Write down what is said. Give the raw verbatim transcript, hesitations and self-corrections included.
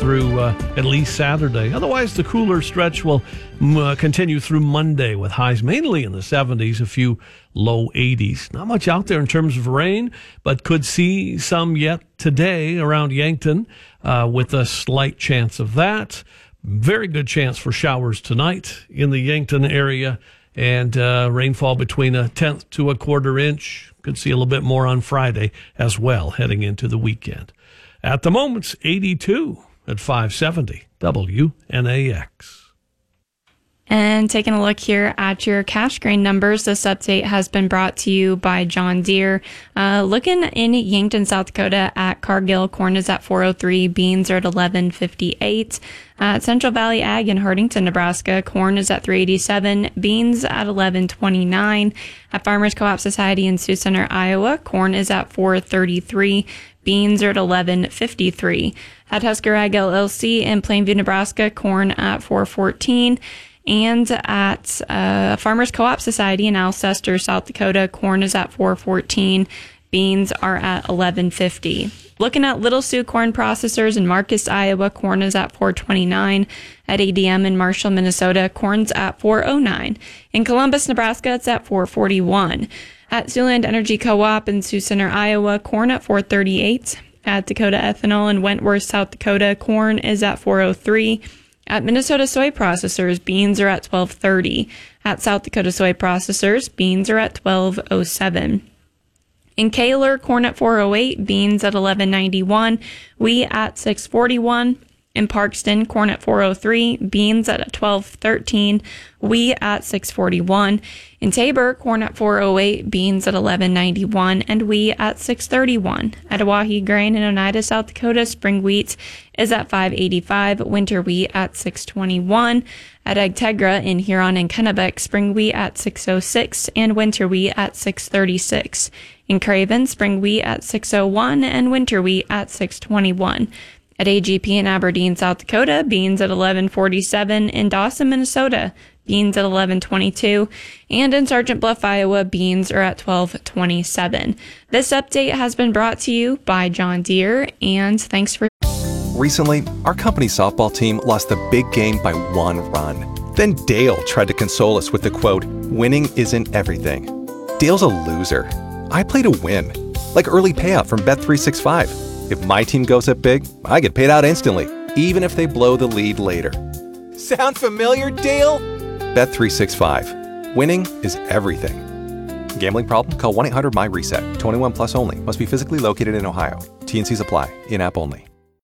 through uh, at least Saturday. Otherwise, the cooler stretch will uh, continue through Monday with highs mainly in the seventies, a few low eighties. Not much out there in terms of rain, but could see some yet today around Yankton uh, with a slight chance of that. Very good chance for showers tonight in the Yankton area, and uh, rainfall between a tenth to a quarter inch. Could see a little bit more on Friday as well, heading into the weekend. At the moment, it's eighty-two at five seventy W N A X. And taking a look here at your cash grain numbers, this update has been brought to you by John Deere. Uh, looking in Yankton, South Dakota at Cargill, corn is at four oh three, beans are at eleven fifty-eight. At Central Valley Ag in Hardington, Nebraska, corn is at three eighty-seven, beans at eleven twenty-nine. At Farmers Co-op Society in Sioux Center, Iowa, corn is at four thirty-three, beans are at eleven fifty-three. At Husker Ag L L C in Plainview, Nebraska, corn at four fourteen. And at uh, Farmers Co-op Society in Alcester, South Dakota, corn is at four fourteen, beans are at eleven fifty. Looking at Little Sioux Corn Processors in Marcus, Iowa, corn is at four twenty-nine. At A D M in Marshall, Minnesota, corn's at four oh nine. In Columbus, Nebraska, it's at four forty-one. At Siouxland Energy Co-op in Sioux Center, Iowa, corn at four thirty-eight. At Dakota Ethanol in Wentworth, South Dakota, corn is at four oh three. At Minnesota Soy Processors, beans are at twelve thirty. At South Dakota Soy Processors, beans are at twelve oh seven. In Kaler, corn at four oh eight, beans at eleven ninety-one, wheat at six forty-one. In Parkston, corn at four oh three, beans at twelve thirteen, wheat at six forty-one. In Tabor, corn at four oh eight, beans at eleven ninety-one, and wheat at six thirty-one. At Oahe Grain in Oneida, South Dakota, spring wheat is at five eighty-five, winter wheat at six twenty-one. At Agtegra in Huron and Kennebec, spring wheat at six oh six and winter wheat at six thirty-six. In Craven, spring wheat at six oh one and winter wheat at six twenty-one. At A G P in Aberdeen, South Dakota, beans at eleven forty-seven. In Dawson, Minnesota, beans at eleven twenty-two. And in Sergeant Bluff, Iowa, beans are at twelve twenty-seven. This update has been brought to you by John Deere, and thanks for... Recently, our company softball team lost the big game by one run. Then Dale tried to console us with the quote, "Winning isn't everything." Dale's a loser. I play to win, like early payout from Bet three sixty-five. If my team goes up big, I get paid out instantly, even if they blow the lead later. Sound familiar, Dale? Bet three sixty-five. Winning is everything. Gambling problem? Call one eight hundred M Y RESET. twenty-one plus only. Must be physically located in Ohio. T and Cs apply. In-app only.